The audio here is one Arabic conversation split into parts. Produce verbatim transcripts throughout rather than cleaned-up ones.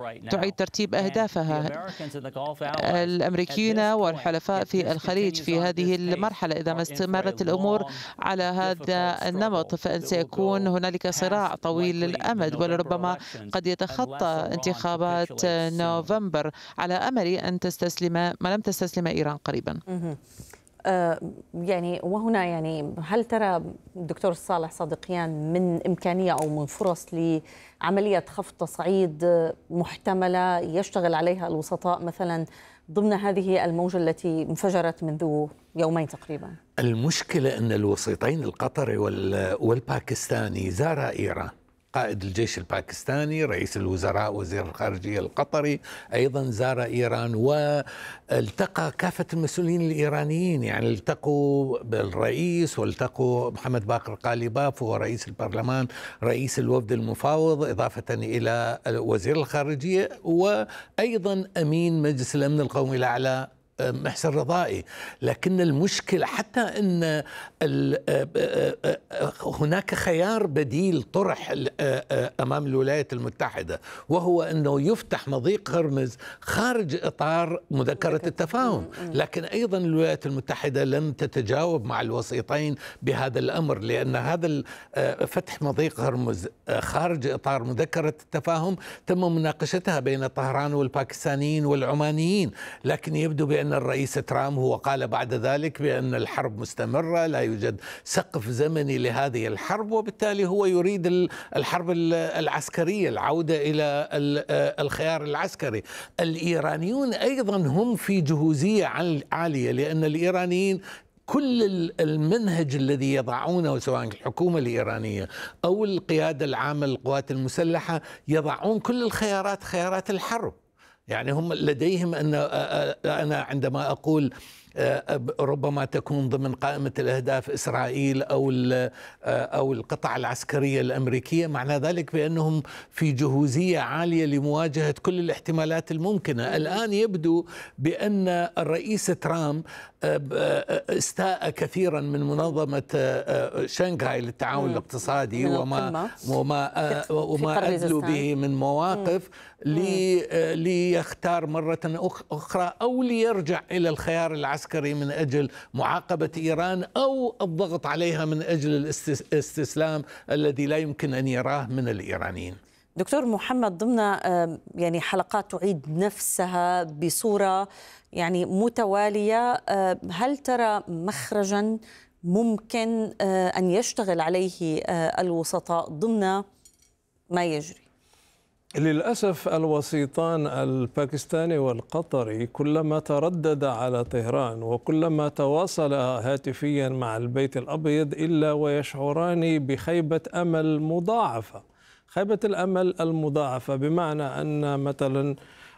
تعيد ترتيب أهدافها. الأمريكيون والحلفاء في الخليج في هذه المرحلة إذا ما استمرت الأمور على هذا النمط فإن سيكون هنالك صراع طويل الأمد ولربما قد يتخطى انتخابات نوفمبر على أمل أن تستسلم ما لم تستسلم إيران قريبا. آه يعني وهنا يعني هل ترى دكتور صالح صادقيان من إمكانية أو من فرص لعملية خفض تصعيد محتملة يشتغل عليها الوسطاء مثلا ضمن هذه الموجة التي انفجرت منذ يومين تقريبا؟ المشكلة أن الوسيطين القطري والباكستاني زارا إيران. قائد الجيش الباكستاني، رئيس الوزراء، وزير الخارجية القطري أيضا زار إيران، والتقى كافة المسؤولين الإيرانيين، يعني التقوا بالرئيس والتقوا محمد باقر قالباف وهو رئيس البرلمان رئيس الوفد المفاوض، إضافة إلى وزير الخارجية وأيضا أمين مجلس الأمن القومي الأعلى محسن رضائي. لكن المشكلة حتى أن هناك خيار بديل طرح أمام الولايات المتحدة، وهو أنه يفتح مضيق هرمز خارج إطار مذكرة التفاهم، لكن أيضا الولايات المتحدة لم تتجاوب مع الوسيطين بهذا الأمر، لأن هذا فتح مضيق هرمز خارج إطار مذكرة التفاهم تم مناقشتها بين طهران والباكستانيين والعمانيين، لكن يبدو بأن الرئيس ترامب هو قال بعد ذلك بأن الحرب مستمرة، لا يوجد سقف زمني لهذه الحرب، وبالتالي هو يريد الحرب العسكرية، العودة إلى الخيار العسكري. الإيرانيون أيضا هم في جهوزية عالية، لأن الإيرانيين كل المنهج الذي يضعونه سواء الحكومة الإيرانية أو القيادة العامة للقوات المسلحة يضعون كل الخيارات خيارات الحرب. يعني هم لديهم أن أنا عندما أقول ربما تكون ضمن قائمة الأهداف إسرائيل أو أو القطع العسكرية الأمريكية، معنى ذلك بأنهم في جهوزية عالية لمواجهة كل الاحتمالات الممكنة. الآن يبدو بأن الرئيس ترامب استاء كثيرا من منظمة شنغهاي للتعاون الاقتصادي وما وما وما أدلوا به من مواقف لي ليختار مرة أخرى أو ليرجع إلى الخيار العسكري من أجل معاقبة إيران أو الضغط عليها من أجل الاستسلام الذي لا يمكن أن يراه من الإيرانيين. دكتور محمد، ضمن يعني حلقات تعيد نفسها بصورة يعني متوالية، هل ترى مخرجا ممكن أن يشتغل عليه الوسطاء ضمن ما يجري؟ للأسف الوسيطان الباكستاني والقطري كلما تردد على طهران وكلما تواصل هاتفيا مع البيت الأبيض إلا ويشعران بخيبة أمل مضاعفة. خيبة الأمل المضاعفة بمعنى أن مثلا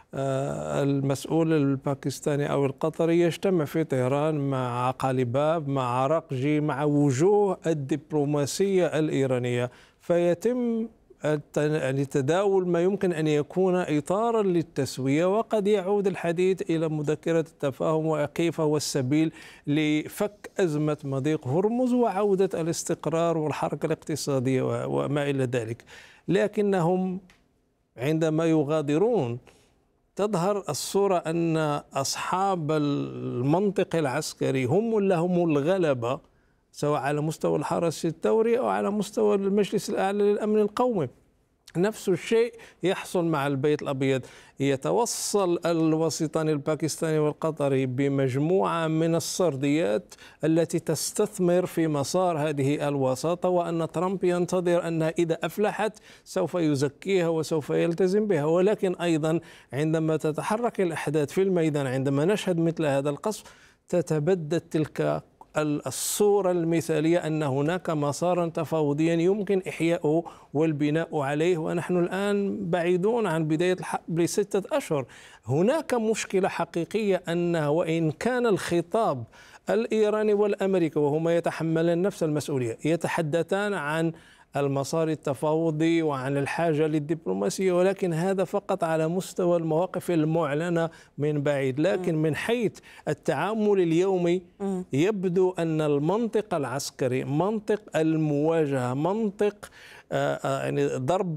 المسؤول الباكستاني أو القطري يجتمع في طهران مع قالباف مع رقجي مع وجوه الدبلوماسية الإيرانية، فيتم يعني تداول ما يمكن أن يكون إطارا للتسوية، وقد يعود الحديث إلى مذكرة التفاهم وكيف هو السبيل لفك أزمة مضيق هرمز وعودة الاستقرار والحركة الاقتصادية وما إلى ذلك. لكنهم عندما يغادرون تظهر الصورة أن أصحاب المنطق العسكري هم لهم الغلبة، سواء على مستوى الحرس الثوري أو على مستوى المجلس الأعلى للأمن القومي. نفس الشيء يحصل مع البيت الأبيض. يتوصل الوسيطان الباكستاني والقطري بمجموعة من السرديات التي تستثمر في مسار هذه الوساطة، وأن ترامب ينتظر أنها إذا أفلحت سوف يزكيها وسوف يلتزم بها. ولكن أيضا عندما تتحرك الأحداث في الميدان، عندما نشهد مثل هذا القصف، تتبدد تلك الصورة المثالية أن هناك مسارا تفاوضيا يمكن إحياؤه والبناء عليه، ونحن الآن بعيدون عن بداية الحرب بستة أشهر. هناك مشكلة حقيقية أن وإن كان الخطاب الإيراني والأمريكي وهما يتحملان نفس المسؤولية يتحدثان عن المسار التفاوضي وعن الحاجة للدبلوماسية، ولكن هذا فقط على مستوى المواقف المعلنة من بعيد. لكن من حيث التعامل اليومي يبدو أن المنطق العسكري، منطق المواجهة، منطق يعني ضرب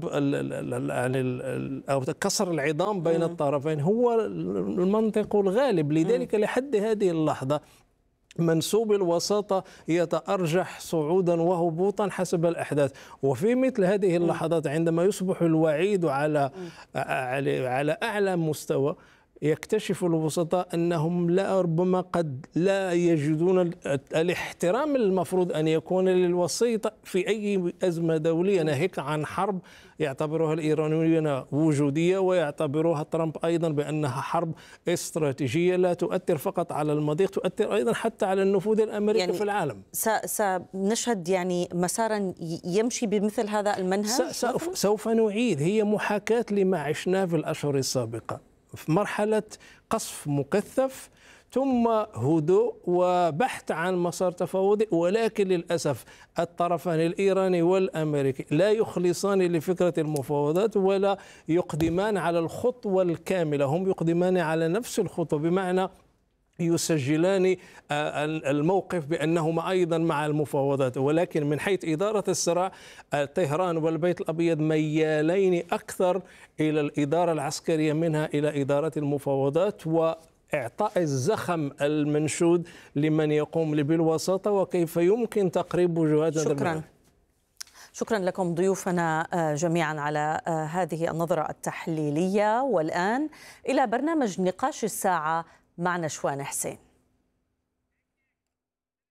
أو كسر العظام بين الطرفين هو المنطق الغالب. لذلك لحد هذه اللحظة منسوب الوساطة يتأرجح صعودا وهبوطا حسب الأحداث. وفي مثل هذه اللحظات عندما يصبح الوعيد على على أعلى مستوى يكتشف الوسطاء أنهم لا ربما قد لا يجدون الاحترام المفروض أن يكون للوسيط في أي أزمة دولية، ناهيك عن حرب يعتبرها الإيرانيون وجودية ويعتبرها ترامب أيضا بأنها حرب استراتيجية لا تؤثر فقط على المضيق، تؤثر أيضا حتى على النفوذ الأمريكي يعني في العالم. سنشهد يعني مسارا يمشي بمثل هذا المنهج؟ سوف, سوف نعيد، هي محاكاة لما عشناه في الأشهر السابقة، في مرحلة قصف مكثف ثم هدوء وبحث عن مسار تفاوضي، ولكن للأسف الطرفان الإيراني والأمريكي لا يخلصان لفكرة المفاوضات ولا يقدمان على الخطوة الكاملة، هم يقدمان على نفس الخطوة، بمعنى يسجلان الموقف بأنهما أيضا مع المفاوضات. ولكن من حيث إدارة الصراع طهران والبيت الأبيض ميالين أكثر إلى الإدارة العسكرية منها إلى إدارة المفاوضات وإعطاء الزخم المنشود لمن يقوم بالوساطة وكيف يمكن تقريب وجهات نظر. شكرا شكرا لكم ضيوفنا جميعا على هذه النظرة التحليلية. والآن إلى برنامج نقاش الساعة مع نشوان حسين.